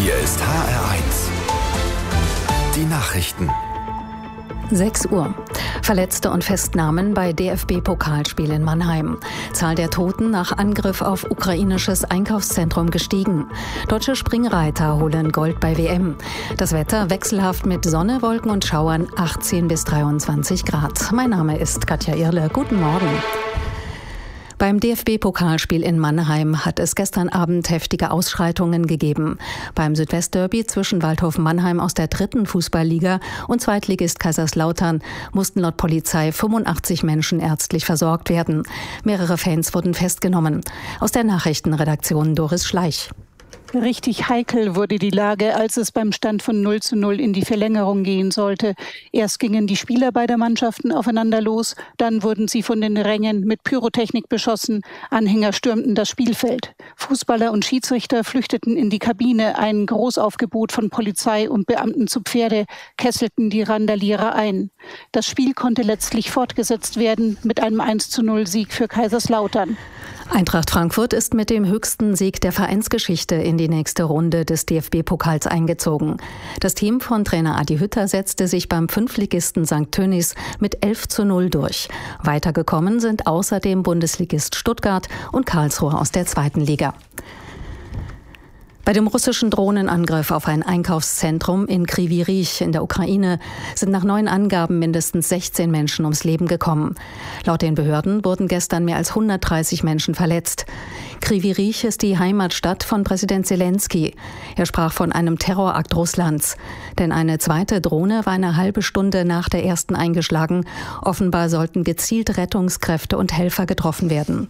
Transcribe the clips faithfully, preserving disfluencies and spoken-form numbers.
Hier ist H R eins. Die Nachrichten. sechs Uhr. Verletzte und Festnahmen bei D F B-Pokalspiel in Mannheim. Zahl der Toten nach Angriff auf ukrainisches Einkaufszentrum gestiegen. Deutsche Springreiter holen Gold bei W M. Das Wetter wechselhaft mit Sonne, Wolken und Schauern, achtzehn bis dreiundzwanzig Grad. Mein Name ist Katja Irle. Guten Morgen. Beim D F B-Pokalspiel in Mannheim hat es gestern Abend heftige Ausschreitungen gegeben. Beim Südwestderby zwischen Waldhof Mannheim aus der dritten Fußballliga und Zweitligist Kaiserslautern mussten laut Polizei fünfundachtzig Menschen ärztlich versorgt werden. Mehrere Fans wurden festgenommen. Aus der Nachrichtenredaktion Doris Schleich. Richtig heikel wurde die Lage, als es beim Stand von null zu null in die Verlängerung gehen sollte. Erst gingen die Spieler beider Mannschaften aufeinander los, dann wurden sie von den Rängen mit Pyrotechnik beschossen, Anhänger stürmten das Spielfeld. Fußballer und Schiedsrichter flüchteten in die Kabine, ein Großaufgebot von Polizei und Beamten zu Pferde kesselten die Randalierer ein. Das Spiel konnte letztlich fortgesetzt werden mit einem eins zu null Sieg für Kaiserslautern. Eintracht Frankfurt ist mit dem höchsten Sieg der Vereinsgeschichte in die nächste Runde des D F B-Pokals eingezogen. Das Team von Trainer Adi Hütter setzte sich beim Fünftligisten Sankt Tönnies mit elf zu null durch. Weitergekommen sind außerdem Bundesligist Stuttgart und Karlsruhe aus der zweiten Liga. Bei dem russischen Drohnenangriff auf ein Einkaufszentrum in Kryvyi Rih in der Ukraine sind nach neuen Angaben mindestens sechzehn Menschen ums Leben gekommen. Laut den Behörden wurden gestern mehr als hundertdreißig Menschen verletzt. Kryvyi Rih ist die Heimatstadt von Präsident Zelensky. Er sprach von einem Terrorakt Russlands. Denn eine zweite Drohne war eine halbe Stunde nach der ersten eingeschlagen. Offenbar sollten gezielt Rettungskräfte und Helfer getroffen werden.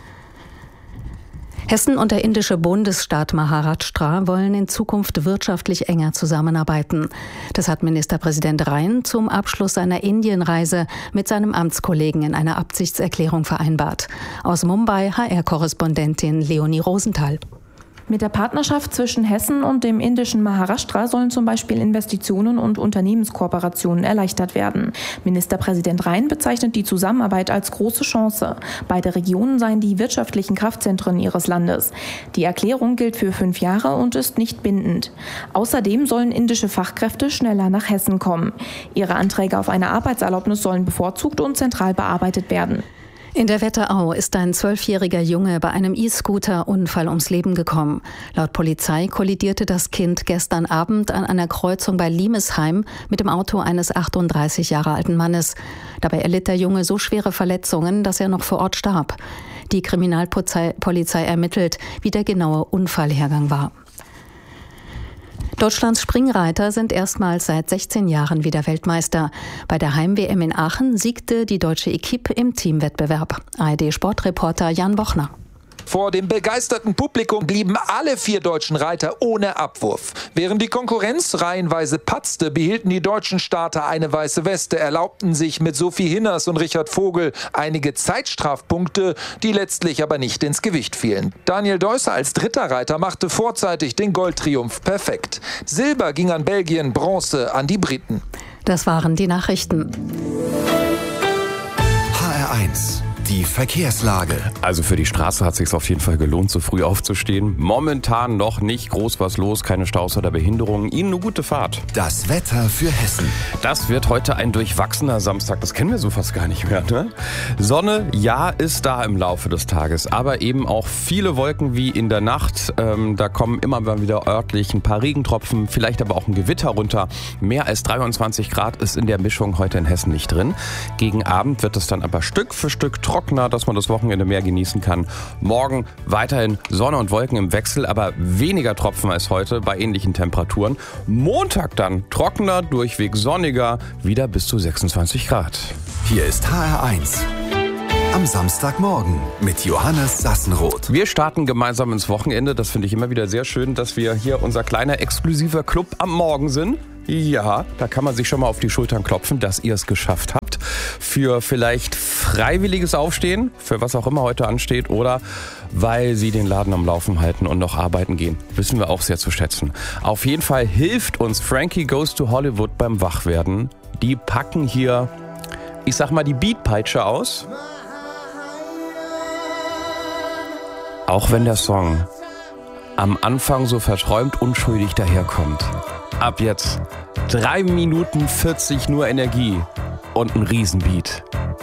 Hessen und der indische Bundesstaat Maharashtra wollen in Zukunft wirtschaftlich enger zusammenarbeiten. Das hat Ministerpräsident Rhein zum Abschluss seiner Indienreise mit seinem Amtskollegen in einer Absichtserklärung vereinbart. Aus Mumbai H R-Korrespondentin Leonie Rosenthal. Mit der Partnerschaft zwischen Hessen und dem indischen Maharashtra sollen zum Beispiel Investitionen und Unternehmenskooperationen erleichtert werden. Ministerpräsident Rhein bezeichnet die Zusammenarbeit als große Chance. Beide Regionen seien die wirtschaftlichen Kraftzentren ihres Landes. Die Erklärung gilt für fünf Jahre und ist nicht bindend. Außerdem sollen indische Fachkräfte schneller nach Hessen kommen. Ihre Anträge auf eine Arbeitserlaubnis sollen bevorzugt und zentral bearbeitet werden. In der Wetterau ist ein zwölfjähriger Junge bei einem E-Scooter-Unfall ums Leben gekommen. Laut Polizei kollidierte das Kind gestern Abend an einer Kreuzung bei Limesheim mit dem Auto eines achtunddreißig Jahre alten Mannes. Dabei erlitt der Junge so schwere Verletzungen, dass er noch vor Ort starb. Die Kriminalpolizei ermittelt, wie der genaue Unfallhergang war. Deutschlands Springreiter sind erstmals seit sechzehn Jahren wieder Weltmeister. Bei der Heim-W M in Aachen siegte die deutsche Equipe im Teamwettbewerb. A R D-Sportreporter Jan Bochner. Vor dem begeisterten Publikum blieben alle vier deutschen Reiter ohne Abwurf. Während die Konkurrenz reihenweise patzte, behielten die deutschen Starter eine weiße Weste, erlaubten sich mit Sophie Hinners und Richard Vogel einige Zeitstrafpunkte, die letztlich aber nicht ins Gewicht fielen. Daniel Deusser als dritter Reiter machte vorzeitig den Goldtriumph perfekt. Silber ging an Belgien, Bronze an die Briten. Das waren die Nachrichten. H R eins. Die Verkehrslage. Also für die Straße hat es sich auf jeden Fall gelohnt, so früh aufzustehen. Momentan noch nicht groß was los, keine Staus oder Behinderungen. Ihnen eine gute Fahrt. Das Wetter für Hessen. Das wird heute ein durchwachsener Samstag. Das kennen wir so fast gar nicht mehr, ne? Sonne, ja, ist da im Laufe des Tages. Aber eben auch viele Wolken wie in der Nacht. Ähm, da kommen immer mal wieder örtlich ein paar Regentropfen, vielleicht aber auch ein Gewitter runter. Mehr als dreiundzwanzig Grad ist in der Mischung heute in Hessen nicht drin. Gegen Abend wird es dann aber Stück für Stück trockener, dass man das Wochenende mehr genießen kann. Morgen weiterhin Sonne und Wolken im Wechsel, aber weniger Tropfen als heute bei ähnlichen Temperaturen. Montag dann trockener, durchweg sonniger, wieder bis zu sechsundzwanzig Grad. Hier ist H R eins. Am Samstagmorgen mit Johannes Sassenroth. Wir starten gemeinsam ins Wochenende. Das finde ich immer wieder sehr schön, dass wir hier unser kleiner exklusiver Club am Morgen sind. Ja, da kann man sich schon mal auf die Schultern klopfen, dass ihr es geschafft habt. Für vielleicht freiwilliges Aufstehen, für was auch immer heute ansteht, oder weil sie den Laden am Laufen halten und noch arbeiten gehen. Wissen wir auch sehr zu schätzen. Auf jeden Fall hilft uns Frankie Goes to Hollywood beim Wachwerden. Die packen hier, ich sag mal, die Beatpeitsche aus. Auch wenn der Song am Anfang so verträumt unschuldig daherkommt. Ab jetzt drei Minuten vierzig nur Energie und ein Riesenbeat.